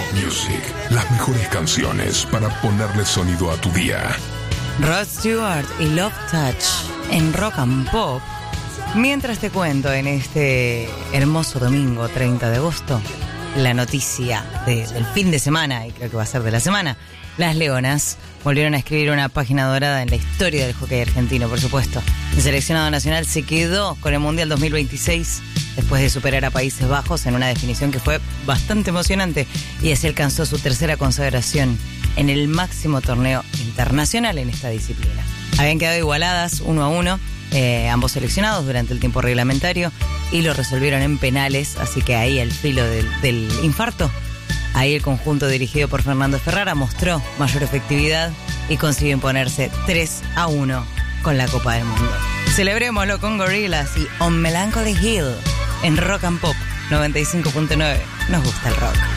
Music, las mejores canciones para ponerle sonido a tu día. Rod Stewart y Love Touch en Rock and Pop. Mientras te cuento en este hermoso domingo 30 de agosto la noticia del fin de semana, y creo que va a ser de la semana. Las Leonas volvieron a escribir una página dorada en la historia del hockey argentino, por supuesto. El seleccionado nacional se quedó con el Mundial 2026 después de superar a Países Bajos en una definición que fue bastante emocionante, y así alcanzó su tercera consagración en el máximo torneo internacional en esta disciplina. Habían quedado igualadas 1-1 ambos seleccionados durante el tiempo reglamentario y lo resolvieron en penales, así que ahí al filo del infarto. Ahí el conjunto dirigido por Fernando Ferrara mostró mayor efectividad y consiguió imponerse 3-1 con la Copa del Mundo. Celebrémoslo con Gorillaz y On Melancholy Hill en Rock and Pop 95.9. Nos gusta el rock.